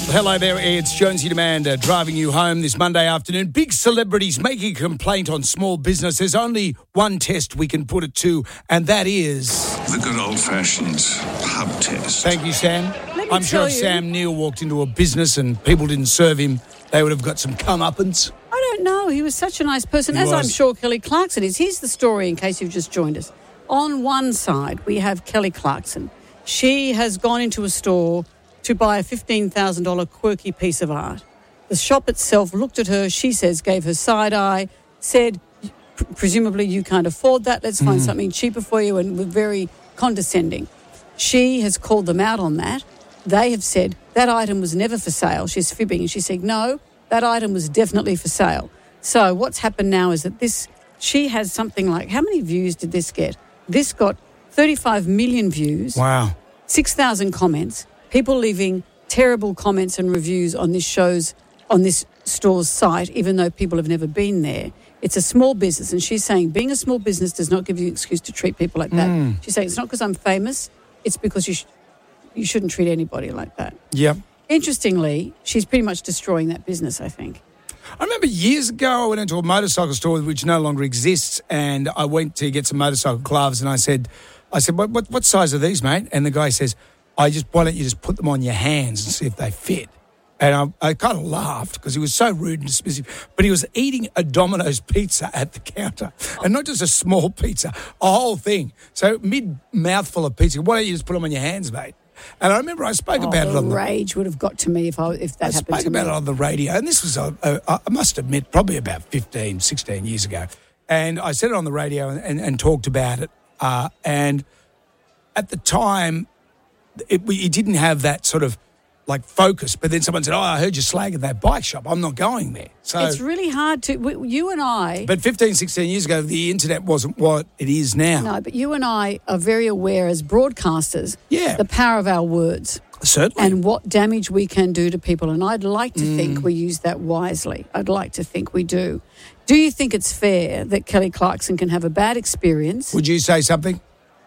Hello there, it's Jonesy Demand driving you home this Monday afternoon. Big celebrities making a complaint on small business. There's only one test we can put it to, and that is... the good old-fashioned pub test. Thank you, Sam. I'm sure if Sam Neill walked into a business and people didn't serve him, they would have got some comeuppance. I don't know. He was such a nice person, He as was. I'm sure Kelly Clarkson is. Here's the story in case you've just joined us. On one side, we have Kelly Clarkson. She has gone into a store to buy a $15,000 quirky piece of art. The shop itself looked at her, she says, gave her side eye, said, presumably you can't afford that, let's find something cheaper for you, and were very condescending. She has called them out on that. They have said that item was never for sale. She's fibbing, and she said, no, that item was definitely for sale. So what's happened now is that she has something like, how many views did this get? This got 35 million views. Wow. 6,000 comments. People leaving terrible comments and reviews on this store's site, even though people have never been there. It's a small business, and she's saying being a small business does not give you an excuse to treat people like that. She's saying it's not because I'm famous, it's because you shouldn't treat anybody like that. Yep. Interestingly, she's pretty much destroying that business, I think. I remember years ago I went into a motorcycle store which no longer exists, and I went to get some motorcycle gloves, and I said, what size are these, mate? And the guy says, why don't you just put them on your hands and see if they fit? And I kind of laughed because he was so rude and dismissive. But he was eating a Domino's pizza at the counter. And not just a small pizza, a whole thing. So mid-mouthful of pizza. Why don't you just put them on your hands, mate? And I remember I spoke about it on the... rage would have got to me if that happened to me. I spoke about it on the radio. And this was, I must admit, probably about 15, 16 years ago. And I said it on the radio and talked about it. And at the time... It didn't have that sort of like focus, but then someone said, I heard you slagging that bike shop. I'm not going there. So it's really hard to, you and I... But 15, 16 years ago, the internet wasn't what it is now. No, but you and I are very aware as broadcasters, Yeah. the power of our words. Certainly. And what damage we can do to people. And I'd like to think we use that wisely. I'd like to think we do. Do you think it's fair that Kelly Clarkson can have a bad experience? Would you say something?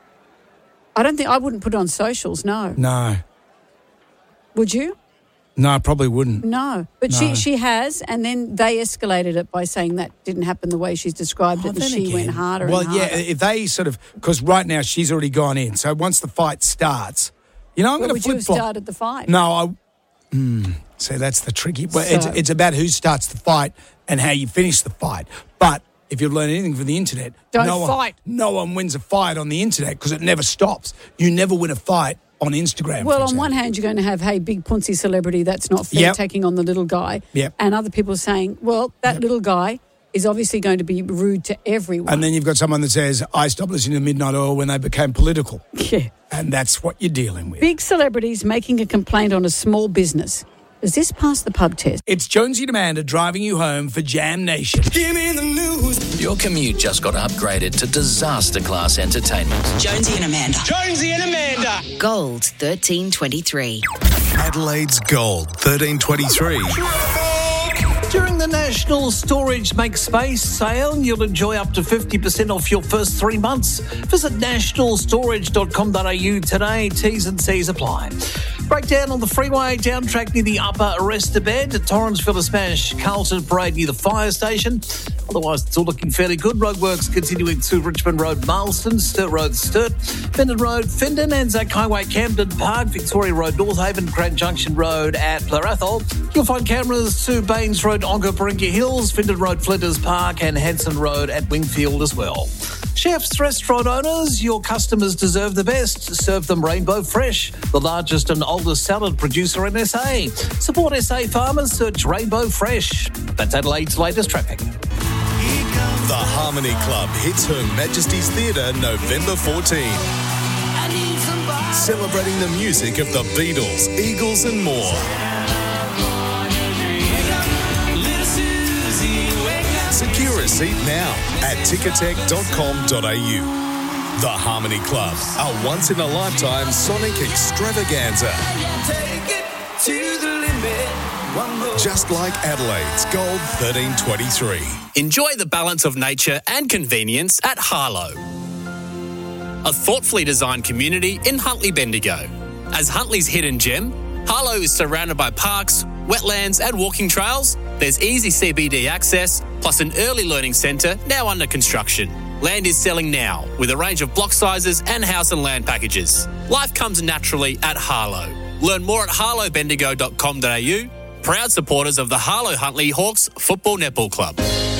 I wouldn't put it on socials, no. No. Would you? No, I probably wouldn't. No. But No. she has, and then they escalated it by saying that didn't happen the way she's described it, and then she again, went harder well, and harder. yeah, if they sort of... Because right now she's already gone in. So once the fight starts, I'm going to Would you have flip-flop. started the fight? No, see, that's the tricky... Well, it's about who starts the fight and how you finish the fight. But if you've learned anything from the internet... Don't fight. No one wins a fight on the internet because it never stops. You never win a fight on Instagram, Well, for on example. one hand, you're going to have, hey, big punsy celebrity, that's not fair, Yep. taking on the little guy. Yep. And other people are saying, well, that little guy is obviously going to be rude to everyone. And then you've got someone that says, I stopped listening to Midnight Oil when they became political. Yeah. And that's what you're dealing with. Big celebrities making a complaint on a small business. Does this pass the pub test? It's Jonesy and Amanda driving you home for Jam Nation. Give me the news. Your commute just got upgraded to disaster class entertainment. Jonesy and Amanda. Jonesy and Amanda. Gold 1323. Adelaide's Gold 1323. During the National Storage Make Space sale, you'll enjoy up to 50% off your first 3 months. Visit nationalstorage.com.au today. T's and C's apply. Breakdown on the freeway, down track near the Upper Arrestor Bed, Torrensville Smash, Carlton Parade near the fire station. Otherwise, it's all looking fairly good. Roadworks continuing to Richmond Road, Marlston, Sturt Road, Sturt, Fendon Road, Fendon, Anzac Highway, Camden Park, Victoria Road, North Haven, Cran Junction Road at Plarathol. You'll find cameras to Baines Road, Onkaparinga Hills, Fendon Road, Flinders Park, and Hanson Road at Wingfield as well. Chefs, restaurant owners, your customers deserve the best. Serve them Rainbow Fresh, the largest and oldest salad producer in SA. Support SA farmers, search Rainbow Fresh. That's Adelaide's latest traffic. The Harmony Club hits Her Majesty's Theatre November 14. Celebrating the music of the Beatles, Eagles and more. Secure a seat now at ticketek.com.au. The Harmony Club, a once-in-a-lifetime sonic extravaganza. Just like Adelaide's Gold 1323. Enjoy the balance of nature and convenience at Harlow, a thoughtfully designed community in Huntly Bendigo. As Huntly's hidden gem, Harlow is surrounded by parks, wetlands and walking trails. There's easy CBD access, plus an early learning centre now under construction. Land is selling now, with a range of block sizes and house and land packages. Life comes naturally at Harlow. Learn more at harlowbendigo.com.au. Proud supporters of the Harlow Huntley Hawks Football Netball Club.